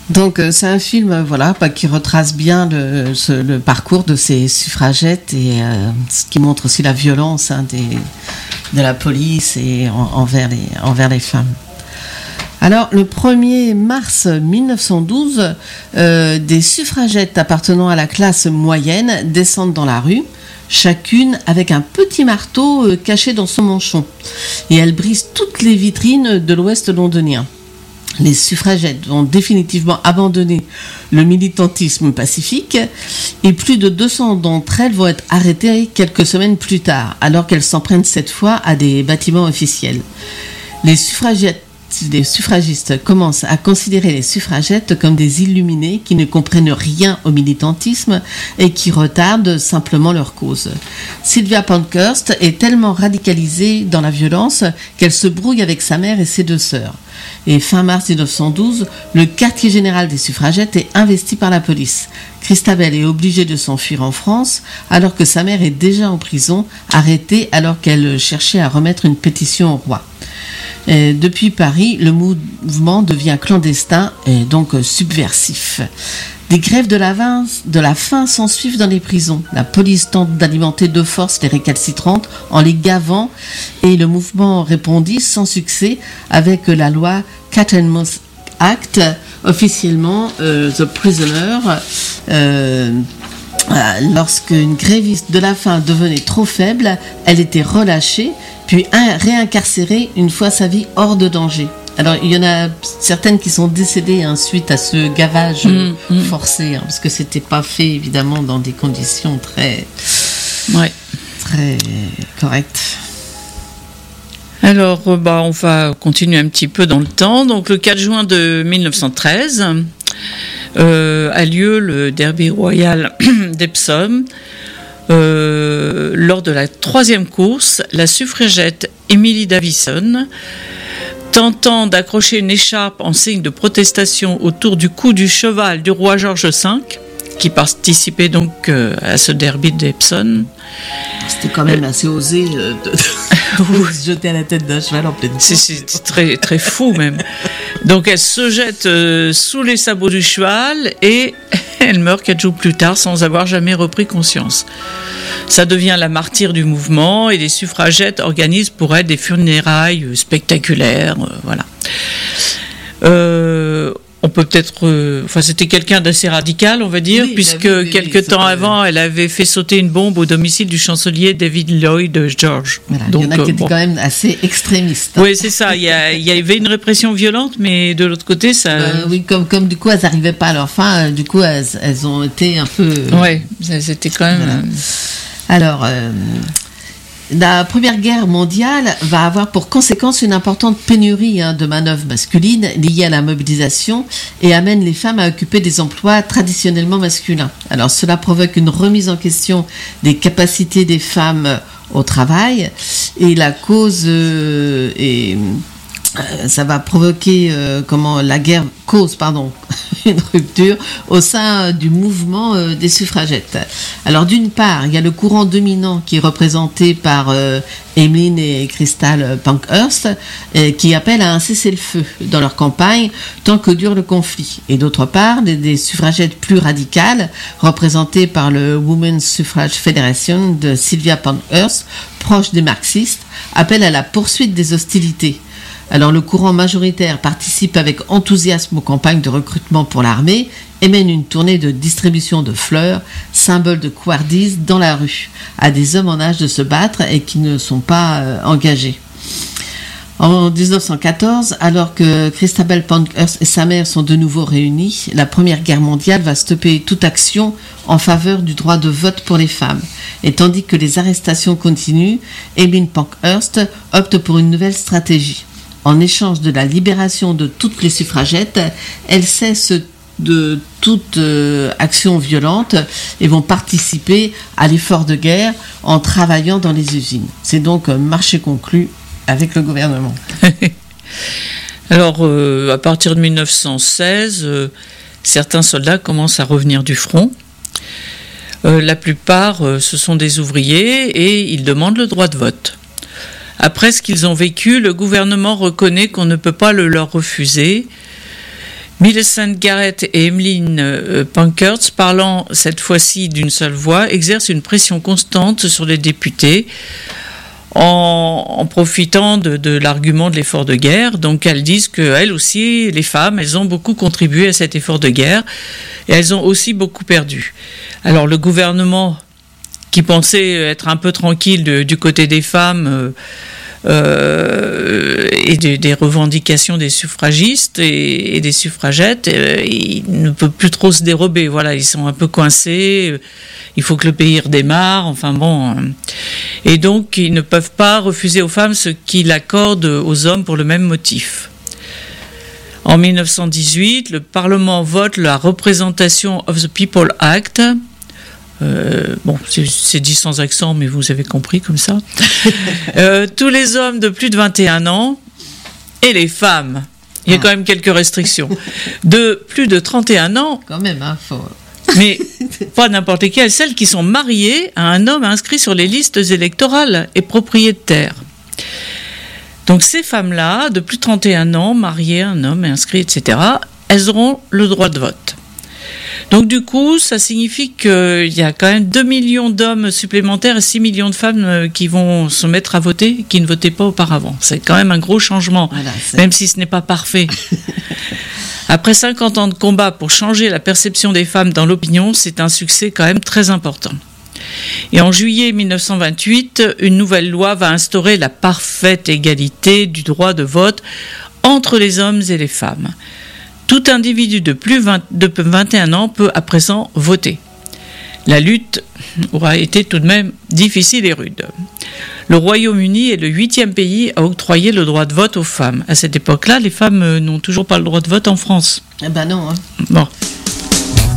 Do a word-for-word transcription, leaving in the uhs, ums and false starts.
Donc euh, c'est un film euh, voilà, bah, qui retrace bien le, ce, le parcours de ces suffragettes et euh, ce qui montre aussi la violence hein, des, de la police et en, envers, les, envers les femmes. Alors, le premier mars mille neuf cent douze, euh, des suffragettes appartenant à la classe moyenne descendent dans la rue, chacune avec un petit marteau euh, caché dans son manchon. Et elles brisent toutes les vitrines de l'Ouest londonien. Les suffragettes ont définitivement abandonné le militantisme pacifique et plus de deux cents d'entre elles vont être arrêtées quelques semaines plus tard, alors qu'elles s'en prennent cette fois à des bâtiments officiels. Les suffragettes Les suffragistes commencent à considérer les suffragettes comme des illuminés qui ne comprennent rien au militantisme et qui retardent simplement leur cause. Sylvia Pankhurst est tellement radicalisée dans la violence qu'elle se brouille avec sa mère et ses deux sœurs. Et fin mars mille neuf cent douze, le quartier général des suffragettes est investi par la police. Christabel est obligée de s'enfuir en France alors que sa mère est déjà en prison, arrêtée alors qu'elle cherchait à remettre une pétition au roi. Et depuis Paris, le mouvement devient clandestin et donc subversif. Des grèves de la, vin, de la faim s'ensuivent dans les prisons. La police tente d'alimenter de force les récalcitrantes en les gavant et le mouvement répondit sans succès avec la loi Cat and Mouse Act, officiellement euh, The Prisoner. Euh, Lorsqu'une gréviste de la faim devenait trop faible, elle était relâchée, puis réincarcérée une fois sa vie hors de danger. Alors, il y en a certaines qui sont décédées hein, suite à ce gavage mmh, mmh. forcé, hein, parce que c'était pas fait, évidemment, dans des conditions très, ouais. très correctes. Alors, bah, on va continuer un petit peu dans le temps. Donc, le quatre juin de mille neuf cent treize... Euh, a lieu le derby royal d'Epsom. Euh, lors de la troisième course, la suffragette Emily Davison, tentant d'accrocher une écharpe en signe de protestation autour du cou du cheval du roi George cinq, qui participait donc euh, à ce derby d'Epsom. C'était quand même euh, assez osé euh, de, de se jeter à la tête d'un cheval en pleine course. C'est, c'est très, très fou même. Donc elle se jette euh, sous les sabots du cheval et elle meurt quatre jours plus tard sans avoir jamais repris conscience. Ça devient la martyre du mouvement et les suffragettes organisent pour elle des funérailles spectaculaires. Euh, voilà. Euh, On peut peut-être, euh, enfin, c'était quelqu'un d'assez radical, on va dire, oui, puisque oui, quelques oui, temps avant, elle avait fait sauter une bombe au domicile du chancelier David Lloyd George. Voilà, donc, il y en a qui euh, étaient bon. quand même assez extrémistes. Oui, c'est ça. Il y, a, il y avait une répression violente, mais de l'autre côté, ça. Euh, oui, comme comme du coup, elles n'arrivaient pas à leur fin. Euh, du coup, elles, elles ont été un peu. Oui, c'était quand même. Voilà. Alors. Euh, La Première Guerre mondiale va avoir pour conséquence une importante pénurie hein, de manœuvres masculines liées à la mobilisation et amène les femmes à occuper des emplois traditionnellement masculins. Alors cela provoque une remise en question des capacités des femmes au travail et la cause euh, est... Euh, ça va provoquer euh, comment la guerre cause pardon une rupture au sein du mouvement euh, des suffragettes. Alors d'une part, il y a le courant dominant qui est représenté par euh, Emmeline et Crystal Pankhurst euh, qui appellent à un cessez-le-feu dans leur campagne tant que dure le conflit. Et d'autre part, des, des suffragettes plus radicales représentées par le Women's Suffrage Federation de Sylvia Pankhurst, proche des marxistes, appellent à la poursuite des hostilités. Alors le courant majoritaire participe avec enthousiasme aux campagnes de recrutement pour l'armée et mène une tournée de distribution de fleurs, symbole de couardise, dans la rue, à des hommes en âge de se battre et qui ne sont pas euh, engagés. En dix-neuf cent quatorze, alors que Christabel Pankhurst et sa mère sont de nouveau réunies, la Première Guerre mondiale va stopper toute action en faveur du droit de vote pour les femmes. Et tandis que les arrestations continuent, Emmeline Pankhurst opte pour une nouvelle stratégie. En échange de la libération de toutes les suffragettes, elles cessent de toute euh, action violente et vont participer à l'effort de guerre en travaillant dans les usines. C'est donc un marché conclu avec le gouvernement. Alors, euh, à partir de dix-neuf cent seize, euh, certains soldats commencent à revenir du front. Euh, la plupart, euh, ce sont des ouvriers et ils demandent le droit de vote. Après ce qu'ils ont vécu, le gouvernement reconnaît qu'on ne peut pas le leur refuser Millicent Garrett et Emmeline euh, Pankhurst, parlant cette fois-ci d'une seule voix, exercent une pression constante sur les députés en, en profitant de, de l'argument de l'effort de guerre. Donc elles disent qu'elles aussi, les femmes, elles ont beaucoup contribué à cet effort de guerre et elles ont aussi beaucoup perdu. Alors le gouvernement, qui pensait être un peu tranquille de, du côté des femmes euh, euh, et de, des revendications des suffragistes et, et des suffragettes, euh, il ne peut plus trop se dérober. Voilà, ils sont un peu coincés. Il faut que le pays redémarre. Enfin bon, et donc ils ne peuvent pas refuser aux femmes ce qu'ils accordent aux hommes pour le même motif. En dix-neuf cent dix-huit, le Parlement vote la Representation of the People Act. Euh, bon, c'est, c'est dit sans accent, mais vous avez compris comme ça. euh, tous les hommes de plus de vingt et un ans et les femmes, il y a quand même quelques restrictions, de plus de trente et un ans, quand même, hein, faut... mais pas n'importe lesquelles, celles qui sont mariées à un homme inscrit sur les listes électorales et propriétaires. Donc ces femmes-là, de plus de trente et un ans, mariées à un homme inscrit, et cetera, elles auront le droit de vote. Donc du coup, ça signifie qu'il y a quand même deux millions d'hommes supplémentaires et six millions de femmes qui vont se mettre à voter, qui ne votaient pas auparavant. C'est quand même un gros changement, voilà, même si ce n'est pas parfait. Après cinquante ans de combat pour changer la perception des femmes dans l'opinion, c'est un succès quand même très important. Et en juillet dix-neuf cent vingt-huit, une nouvelle loi va instaurer la parfaite égalité du droit de vote entre les hommes et les femmes. Tout individu de plus de vingt et un ans peut à présent voter. La lutte aura été tout de même difficile et rude. Le Royaume-Uni est le huitième pays à octroyer le droit de vote aux femmes. À cette époque-là, les femmes n'ont toujours pas le droit de vote en France. Eh ben non. Hein. Bon.